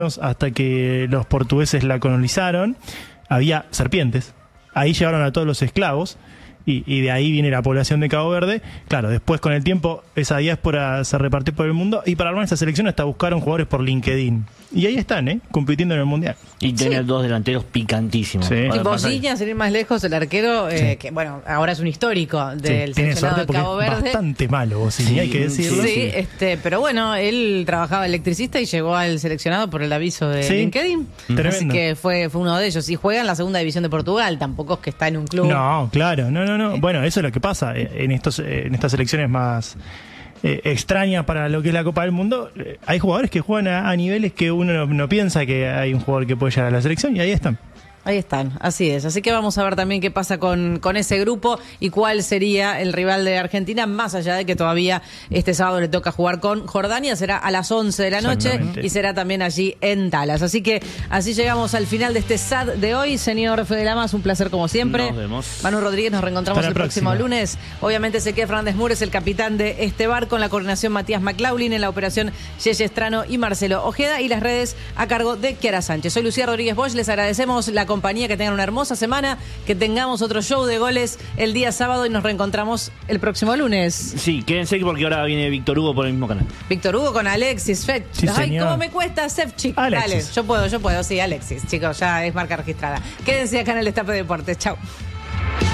hasta que los portugueses la colonizaron, había serpientes. Ahí llevaron a todos los esclavos y de ahí viene la población de Cabo Verde. Claro, después con el tiempo esa diáspora se repartió por el mundo y para armar esta selección hasta buscaron jugadores por LinkedIn. Y ahí están, compitiendo en el Mundial. Y tener dos delanteros picantísimos. Sí. Y Bosiña, sin ir más lejos, el arquero, Sí. que bueno, ahora es un histórico del Tiene seleccionado suerte de Cabo porque es Verde. bastante malo Bosiña, hay que decirlo. Sí, pero bueno, él trabajaba electricista y llegó al seleccionado por el aviso de Sí. LinkedIn. Tremendo. Así que fue uno de ellos. Y juega en la segunda división de Portugal, tampoco es que está en un club. No, claro, no. Bueno, eso es lo que pasa en estas selecciones más extrañas para lo que es la Copa del Mundo. Hay jugadores que juegan a niveles que uno no piensa que hay un jugador que puede llegar a la selección y ahí están. Ahí están, así es. Así que vamos a ver también qué pasa con ese grupo y cuál sería el rival de Argentina, más allá de que todavía este sábado le toca jugar con Jordania. Será a las 11 de la noche Exactamente. y será también allí en Dallas. Así que así llegamos al final de este SAD de hoy. Señor Fede Lamas, un placer como siempre. Nos vemos. Manu Rodríguez, nos reencontramos Hasta la el próximo próxima. lunes. Obviamente Ezequiel Fernández Mures, el capitán de este barco, en la coordinación Matías McLaughlin, en la operación Yeye Estrano y Marcelo Ojeda, y las redes a cargo de Kiara Sánchez. Soy Lucía Rodríguez Bosch, les agradecemos la compañía, que tengan una hermosa semana, que tengamos otro show de goles el día sábado y nos reencontramos el próximo lunes. Sí, quédense porque ahora viene Víctor Hugo por el mismo canal. Víctor Hugo con Alexis Fetch. Sí, Ay, señor. cómo me cuesta Sefchik. Alexis. Dale, yo puedo, sí, Alexis, chicos, ya es marca registrada. Quédense acá en el Destape Deportes. Chau.